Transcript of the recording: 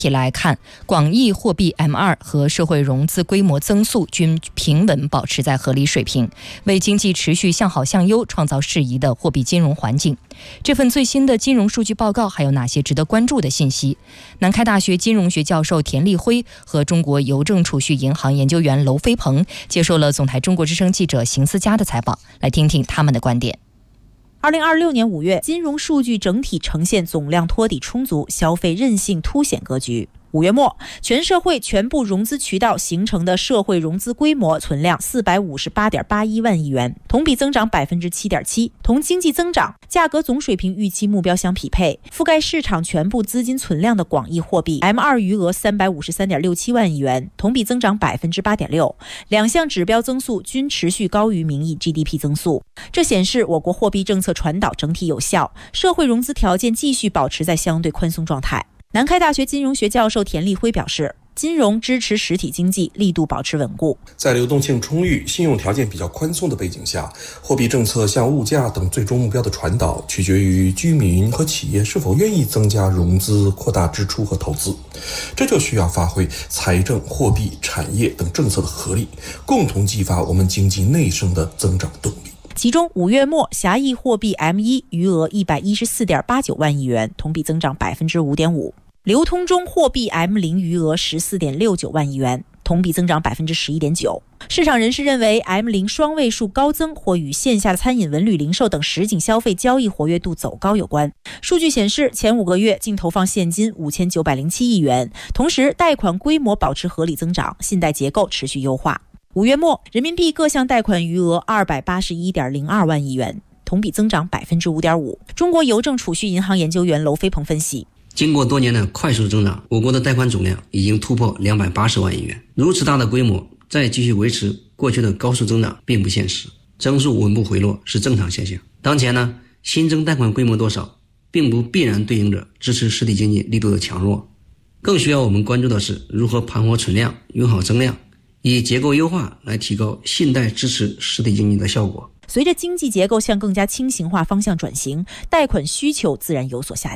体来看，广义货币 M2 和社会融资规模增速均平稳保持在合理水平，为经济持续向好向优创造适宜的货币金融环境。这份最新的金融数据报告还有哪些值得关注的信息？南开大学金融学教授田立辉和中国邮政储蓄银行研究员娄飞鹏接受了总台中国之声记者邢思佳的采访，来听听他们的观点。 2026年5月，金融数据整体呈现总量托底充足、消费韧性凸显格局。5月末，全社会全部融资渠道形成的社会融资规模存量458.81万亿元，同比增长 7.7%， 同经济增长、价格总水平预期目标相匹配。覆盖市场全部资金存量的广义货币 M2 余额353.67万亿元，同比增长 8.6%， 两项指标增速均持续高于名义 GDP 增速。这显示我国货币政策传导整体有效，社会融资条件继续保持在相对宽松状态。南开大学金融学教授田立辉表示，金融支持实体经济力度保持稳固。 在流动性充裕、信用条件比较宽松的背景下，货币政策向物价等最终目标的传导，取决于居民和企业是否愿意增加融资、扩大支出和投资。这就需要发挥财政、货币、产业等政策的合力，共同激发我们经济内生的增长动力。 其中5月末狭义货币 M1 余额114.89万亿元，同比增长 5.5%。流通中货币 M0 余额14.69万亿元，同比增长 11.9%。市场人士认为 M0 双位数高增或与线下餐饮、文旅、零售等实景消费交易活跃度走高有关。数据显示，前5个月净投放现金5907亿元，同时贷款规模保持合理增长，信贷结构持续优化。5月末，人民币各项贷款余额281.02万亿元，同比增长 5.5%。中国邮政储蓄银行研究员娄飞鹏分析， 经过多年的快速增长，我国的贷款总量已经突破280万亿元。如此大的规模，再继续维持过去的高速增长并不现实，增速稳步回落是正常现象。当前呢，新增贷款规模多少，并不必然对应着支持实体经济力度的强弱，更需要我们关注的是如何盘活存量、用好增量，以结构优化来提高信贷支持实体经济的效果。 随着经济结构向更加轻型化方向转型，贷款需求自然有所下降。